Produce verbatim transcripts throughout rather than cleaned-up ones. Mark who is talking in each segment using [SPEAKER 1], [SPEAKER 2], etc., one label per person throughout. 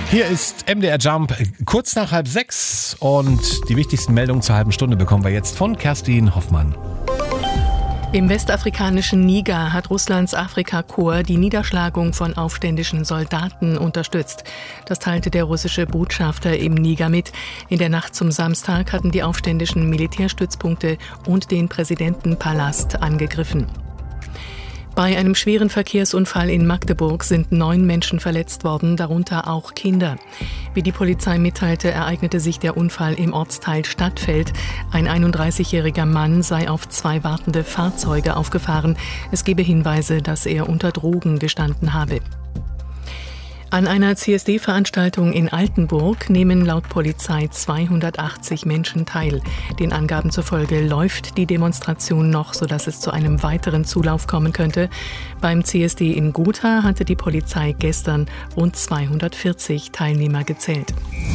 [SPEAKER 1] Hier ist M D R Jump, kurz nach halb sechs und die wichtigsten Meldungen zur halben Stunde bekommen wir jetzt von Kerstin Hoffmann.
[SPEAKER 2] Im westafrikanischen Niger hat Russlands Afrikakorps die Niederschlagung von aufständischen Soldaten unterstützt. Das teilte der russische Botschafter im Niger mit. In der Nacht zum Samstag hatten die Aufständischen Militärstützpunkte und den Präsidentenpalast angegriffen. Bei einem schweren Verkehrsunfall in Magdeburg sind neun Menschen verletzt worden, darunter auch Kinder. Wie die Polizei mitteilte, ereignete sich der Unfall im Ortsteil Stadtfeld. Ein einunddreißigjähriger Mann sei auf zwei wartende Fahrzeuge aufgefahren. Es gebe Hinweise, dass er unter Drogen gestanden habe. An einer C S D-Veranstaltung in Altenburg nehmen laut Polizei zweihundertachtzig Menschen teil. Den Angaben zufolge läuft die Demonstration noch, sodass es zu einem weiteren Zulauf kommen könnte. Beim C S D in Gotha hatte die Polizei gestern rund zweihundertvierzig Teilnehmer gezählt.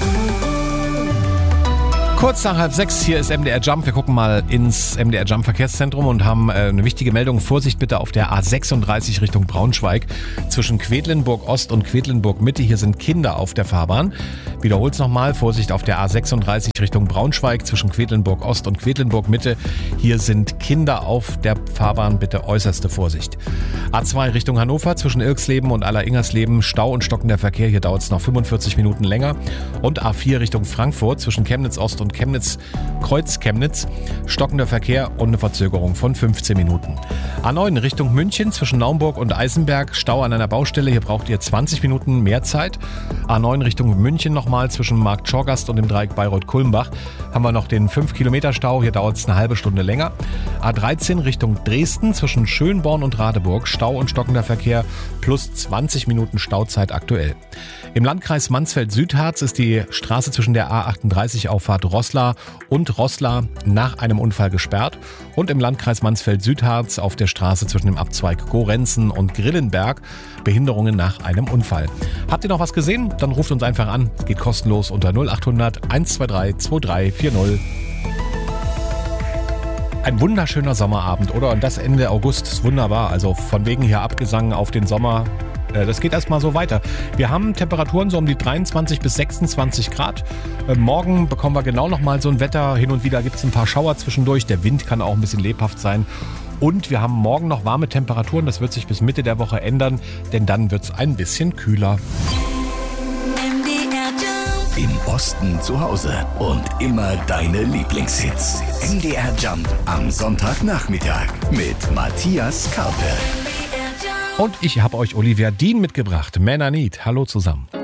[SPEAKER 1] Kurz nach halb sechs, hier ist M D R Jump. Wir gucken mal ins M D R Jump Verkehrszentrum und haben äh, eine wichtige Meldung. Vorsicht bitte auf der A sechsunddreißig Richtung Braunschweig. Zwischen Quedlinburg Ost und Quedlinburg Mitte. Hier sind Kinder auf der Fahrbahn. Wiederholt's nochmal. Vorsicht auf der A sechsunddreißig Richtung Braunschweig. Zwischen Quedlinburg Ost und Quedlinburg Mitte. Hier sind Kinder auf der Fahrbahn. Bitte äußerste Vorsicht. A zwei Richtung Hannover. Zwischen Irksleben und Aller-Ingersleben. Stau und stockender Verkehr. Hier dauert es noch fünfundvierzig Minuten länger. Und A vier Richtung Frankfurt. Zwischen Chemnitz Ost und Chemnitz, Kreuz Chemnitz, stockender Verkehr und eine Verzögerung von fünfzehn Minuten. A neun Richtung München zwischen Naumburg und Eisenberg, Stau an einer Baustelle, hier braucht ihr zwanzig Minuten mehr Zeit. A neun Richtung München nochmal zwischen Markt Schorgast und dem Dreieck Bayreuth-Kulmbach haben wir noch den fünf Kilometer Stau, hier dauert es eine halbe Stunde länger. A dreizehn Richtung Dresden zwischen Schönborn und Radeburg, Stau und stockender Verkehr plus zwanzig Minuten Stauzeit aktuell. Im Landkreis Mansfeld-Südharz ist die Straße zwischen der A achtunddreißig Auffahrt Roßla und Roßla nach einem Unfall gesperrt und im Landkreis Mansfeld-Südharz auf der Straße zwischen dem Abzweig Gorenzen und Grillenberg Behinderungen nach einem Unfall. Habt ihr noch was gesehen? Dann ruft uns einfach an. Geht kostenlos unter null achthundert eins zwei drei zwei drei vier null. Ein wunderschöner Sommerabend, oder? Und das Ende August ist wunderbar. Also von wegen hier Abgesang auf den Sommer. Das geht erstmal so weiter. Wir haben Temperaturen so um die dreiundzwanzig bis sechsundzwanzig Grad. Morgen bekommen wir genau nochmal so ein Wetter. Hin und wieder gibt es ein paar Schauer zwischendurch. Der Wind kann auch ein bisschen lebhaft sein. Und wir haben morgen noch warme Temperaturen. Das wird sich bis Mitte der Woche ändern, denn dann wird es ein bisschen kühler.
[SPEAKER 3] Im Osten zu Hause und immer deine Lieblingshits. M D R Jump am Sonntagnachmittag mit Matthias Karpe.
[SPEAKER 1] Und ich habe euch Olivia Dean mitgebracht. Man I Need. Hallo zusammen.